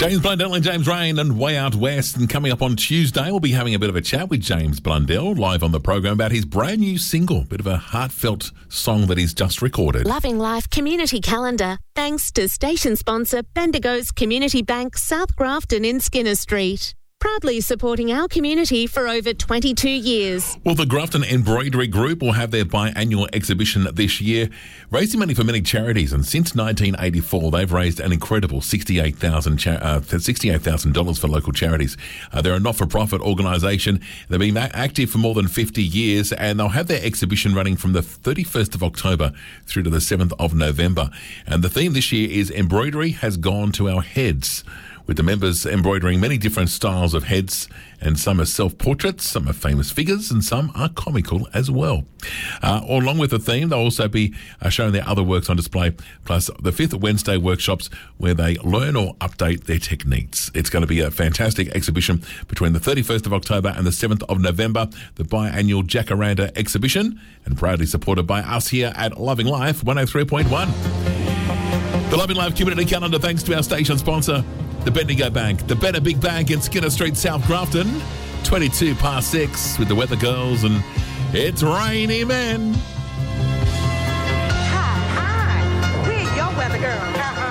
James Blundell and James Rain and Way Out West. And coming up on Tuesday, we'll be having a bit of a chat with James Blundell live on the program about his brand new single, bit of a heartfelt song that he's just recorded. Loving Life Community Calendar, thanks to station sponsor Bendigo's Community Bank, South Grafton in Skinner Street. Proudly supporting our community for over 22 years. Well, the Grafton Embroidery Group will have their biannual exhibition this year, raising money for many charities. And since 1984, they've raised an incredible $68,000 for local charities. They're a not-for-profit organisation. They've been active for more than 50 years, and they'll have their exhibition running from the 31st of October through to the 7th of November. And the theme this year is Embroidery Has Gone to Our Heads, with the members embroidering many different styles of heads, and some are self-portraits, some are famous figures, and some are comical as well. Along with the theme, they'll also be showing their other works on display, plus the 5th Wednesday workshops where they learn or update their techniques. It's going to be a fantastic exhibition between the 31st of October and the 7th of November, the biannual Jacaranda exhibition, and proudly supported by us here at Loving Life 103.1. The Loving Life Community Calendar, thanks to our station sponsor, the Bendigo Bank, the Better Big Bank in Skinner Street, South Grafton. 22 past 6 with the Weather Girls, and it's rainy, men. Hi, we're your Weather Girls.